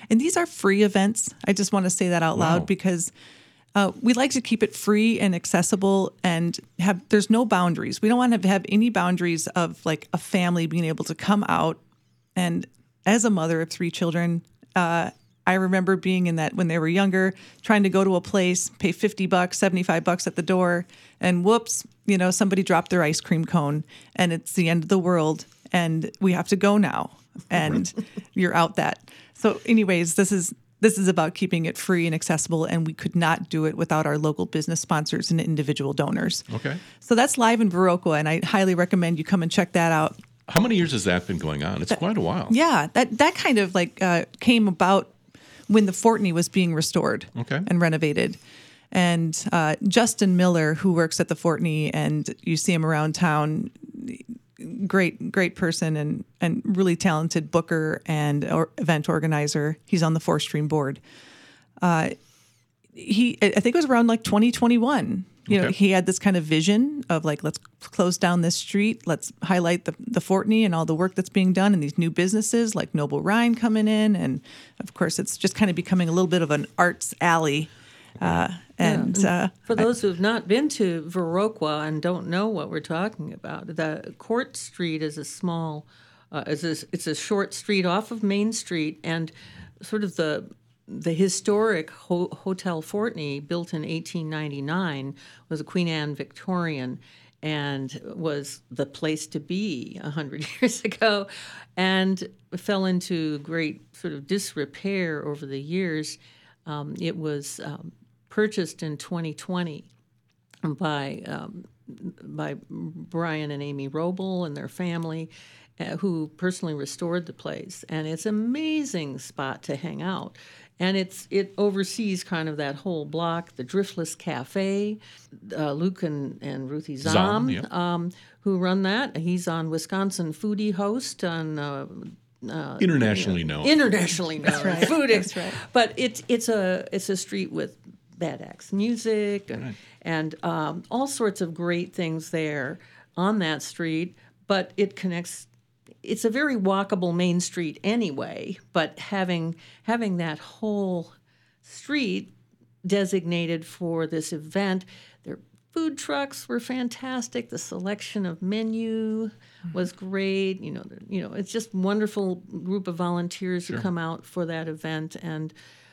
And these are free events. I just want to say that out loud because we like to keep it free and accessible and there's no boundaries. We don't want to have any boundaries of like a family being able to come out. And as a mother of 3 children, I remember being in that when they were younger, trying to go to a place, pay $50, $75 at the door, and whoops, somebody dropped their ice cream cone and it's the end of the world and we have to go now and you're out that. So anyways, this is about keeping it free and accessible, and we could not do it without our local business sponsors and individual donors. Okay. So that's live in Viroqua, and I highly recommend you come and check that out. How many years has that been going on? It's quite a while. Yeah, that kind of came about when the Fortney was being restored and renovated. And Justin Miller, who works at the Fortney, and you see him around town, great person and really talented booker and event organizer. He's on the 4th Stream board. I think it was around 2021. He had this kind of vision of let's close down this street. Let's highlight the Fortney and all the work that's being done and these new businesses like Noble Rhine coming in. And of course, it's just kind of becoming a little bit of an arts alley. And for those who have not been to Viroqua and don't know what we're talking about, the Court Street is a small, it's a short street off of Main Street, and sort of the historic Hotel Fortney, built in 1899, was a Queen Anne Victorian and was the place to be 100 years ago, and fell into great sort of disrepair over the years. It was purchased in 2020 by Brian and Amy Roble and their family, who personally restored the place. And it's an amazing spot to hang out. And it oversees kind of that whole block, the Driftless Cafe. Luke and Ruthie Zahm, who run that. He's on Wisconsin Foodie Host on internationally known. That's right. Food. That's right. But it's a street with Bad Axe music and all sorts of great things there on that street. But it connects. It's a very walkable main street anyway. But having that whole street designated for this event, their food trucks were fantastic. The selection of menu was great. It's just a wonderful group of volunteers who come out for that event. And,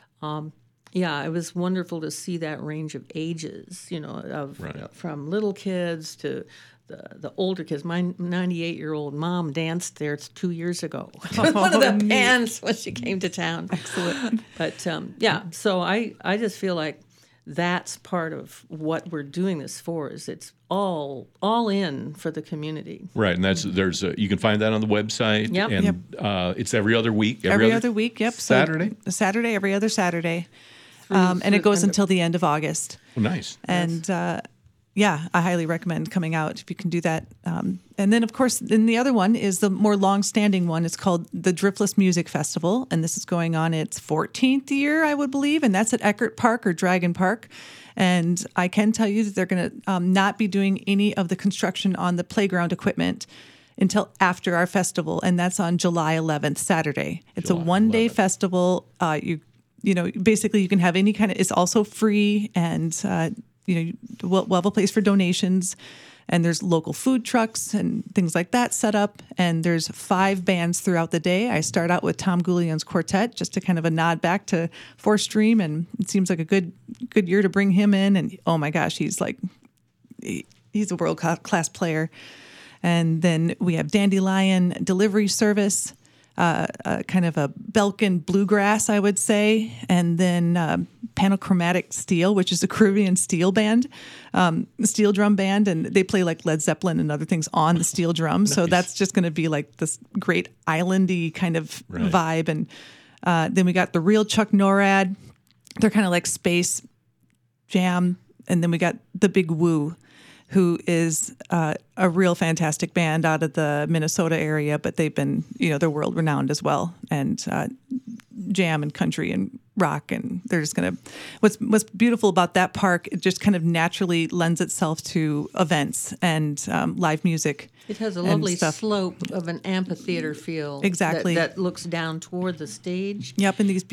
it was wonderful to see that range of ages, from little kids to the older kids. My 98-year-old mom danced there 2 years ago. One of the bands when she came to town. Excellent. But, so I just feel like that's part of what we're doing this for. Is it's all in for the community. Right, and you can find that on the website. Yep. And it's every other week. Every other week. Yep. Saturday. So Saturday, every other Saturday, and it goes until the end of August. Oh, nice. And I highly recommend coming out if you can do that. And then, of course, the other one is the more long-standing one. It's called the Driftless Music Festival, and this is going on its 14th year, I would believe, and that's at Eckert Park or Dragon Park. And I can tell you that they're going to not be doing any of the construction on the playground equipment until after our festival, and that's on July 11th, Saturday. It's a one-day festival. Basically you can have any kind of. It's also free, and we'll have a place for donations, and there's local food trucks and things like that set up, and there's 5 bands throughout the day. I start out with Tom Goullion's quartet, just to kind of a nod back to 4th Stream, and it seems like a good year to bring him in, and oh my gosh, he's a world-class player. And then we have Dandelion Delivery Service, kind of a Belkin bluegrass, I would say, and then Panochromatic Steel, which is a Caribbean steel band, steel drum band, and they play like Led Zeppelin and other things on the steel drum. Nice. So that's just going to be like this great islandy kind of vibe. And then we got the Real Chuck Norad. They're kind of like space jam. And then we got the Big Woo, who is a real fantastic band out of the Minnesota area, but they've been, they're world renowned as well, and jam and country and rock, and they're just gonna. What's beautiful about that park, it just kind of naturally lends itself to events and live music. It has a lovely slope of an amphitheater feel. Exactly. That looks down toward the stage. Yep, and these